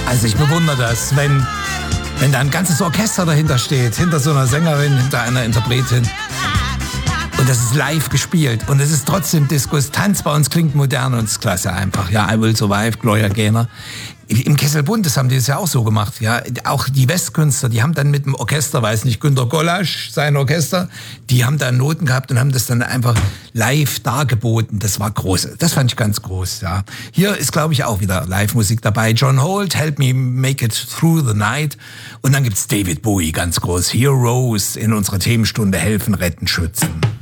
Also ich bewundere das, wenn da ein ganzes Orchester dahinter steht, hinter so einer Sängerin, hinter einer Interpretin. Und das ist live gespielt. Und es ist trotzdem Disco, es ist tanzbar und es klingt modern und es ist klasse einfach. Ja, I Will Survive, Gloria Gaynor. Im Kesselbund, das haben die das ja auch so gemacht. Ja, auch die Westkünstler, die haben dann mit dem Orchester, weiß nicht, Günter Gollasch, sein Orchester, die haben da Noten gehabt und haben das dann einfach live dargeboten. Das war groß. Das fand ich ganz groß, ja. Hier ist, glaube ich, auch wieder Live-Musik dabei. John Holt, Help Me Make It Through the Night. Und dann gibt's David Bowie, ganz groß. Heroes in unserer Themenstunde helfen, retten, schützen.